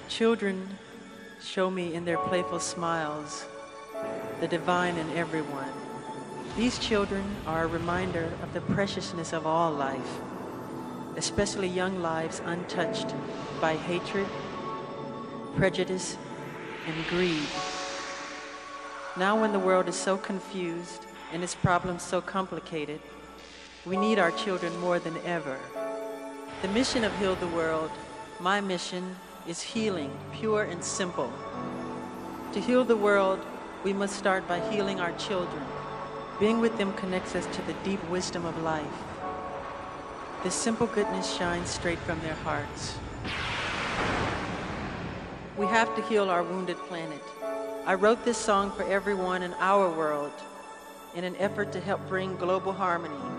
Children show me in their playful smiles the divine in everyone. These children are a reminder of the preciousness of all life, especially young lives untouched by hatred, prejudice, and greed. Now when the world is so confused and its problems so complicated, we need our children more than ever. The mission of Heal the World, my mission, is healing, pure and simple. To heal the world, we must start by healing our children. Being with them connects us to the deep wisdom of life. This simple goodness shines straight from their hearts. We have to heal our wounded planet. I wrote this song for everyone in our world in an effort to help bring global harmony